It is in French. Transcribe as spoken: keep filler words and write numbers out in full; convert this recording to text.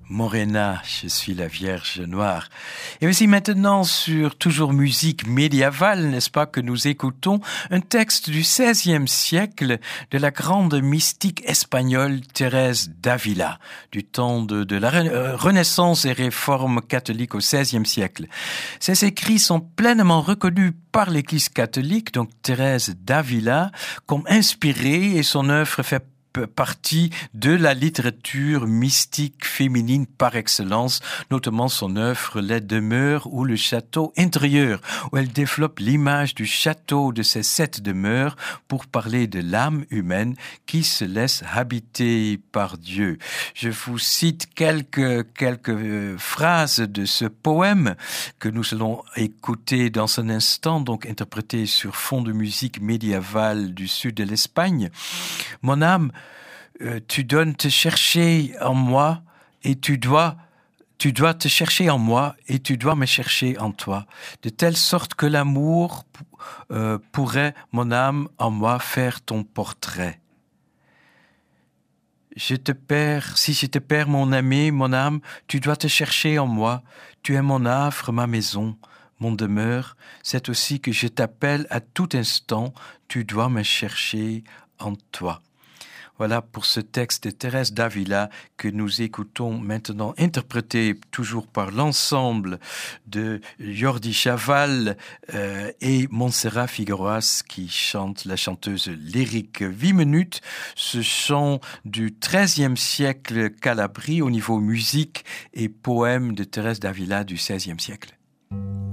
Morena, je suis la Vierge Noire. Et voici maintenant sur toujours musique médiévale, n'est-ce pas, que nous écoutons un texte du seizième siècle de la grande mystique espagnole Thérèse d'Avila, du temps de, de la Renaissance et réforme catholique au seizième siècle. Ces écrits sont pleinement reconnus par l'Église catholique, donc Thérèse d'Avila, comme inspirée, et son œuvre fait partie de la littérature mystique féminine par excellence, notamment son œuvre Les demeures ou le château intérieur, où elle développe l'image du château de ces sept demeures pour parler de l'âme humaine qui se laisse habiter par Dieu. Je vous cite quelques, quelques phrases de ce poème que nous allons écouter dans un instant, donc interprété sur fond de musique médiévale du sud de l'Espagne. Mon âme, Euh, tu donnes te chercher en moi et tu dois, tu dois te chercher en moi et tu dois me chercher en toi, de telle sorte que l'amour euh, pourrait, mon âme, en moi faire ton portrait. Je te perds, si je te perds, mon ami, mon âme, tu dois te chercher en moi, tu es mon havre, ma maison, mon demeure, c'est aussi que je t'appelle à tout instant, tu dois me chercher en toi. Voilà pour ce texte de Thérèse d'Avila que nous écoutons maintenant, interprété toujours par l'ensemble de Jordi Chaval euh, et Montserrat Figueroas qui chante, la chanteuse lyrique huit minutes. Ce chant du treizième siècle calabri au niveau musique et poème de Thérèse d'Avila du seizième siècle.